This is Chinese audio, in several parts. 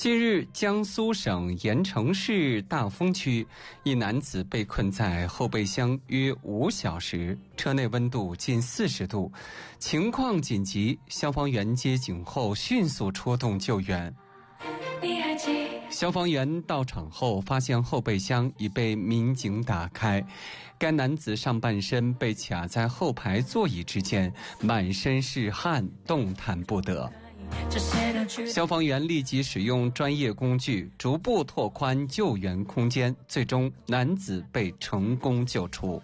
近日，江苏省盐城市大丰区，一男子被困在后备箱约5小时，车内温度近40度，情况紧急。消防员接警后迅速出动救援。消防员到场后发现后备箱已被民警打开，该男子上半身被卡在后排座椅之间，满身是汗，动弹不得。消防员立即使用专业工具逐步拓宽救援空间，最终男子被成功救出。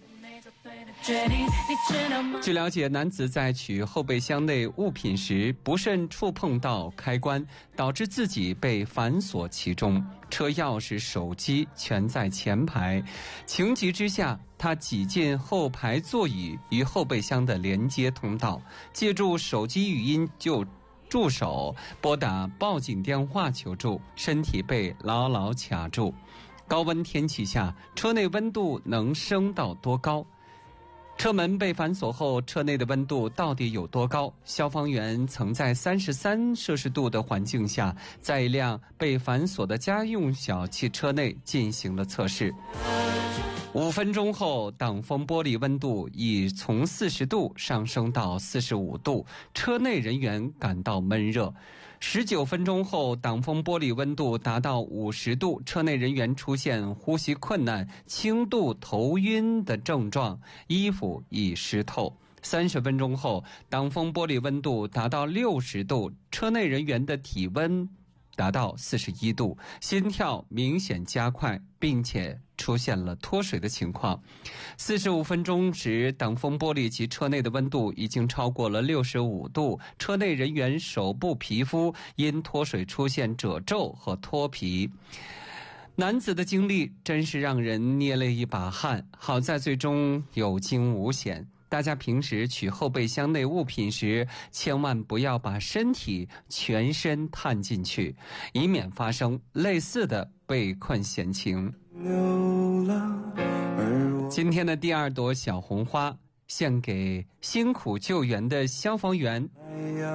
据了解，男子在取后备箱内物品时不慎触碰到开关，导致自己被反锁其中，车钥匙、手机全在前排。情急之下，他挤进后排座椅与后备箱的连接通道，借助手机语音助手拨打报警电话求助，身体被牢牢卡住。高温天气下，车内温度能升到多高？车门被反锁后，车内的温度到底有多高？消防员曾在33摄氏度的环境下，在一辆被反锁的家用小汽车内进行了测试。5分钟后，挡风玻璃温度已从40度上升到45度，车内人员感到闷热。19分钟后，挡风玻璃温度达到50度，车内人员出现呼吸困难、轻度头晕的症状，衣服已湿透。30分钟后，挡风玻璃温度达到60度，车内人员的体温达到41度，心跳明显加快，并且出现了脱水的情况。45分钟时，挡风玻璃及车内的温度已经超过了65度，车内人员手部皮肤因脱水出现褶皱和脱皮。男子的经历真是让人捏了一把汗，好在最终有惊无险。大家平时取后备箱内物品时，千万不要把身体全身探进去，以免发生类似的被困险情。今天的第2朵小红花献给辛苦救援的消防员。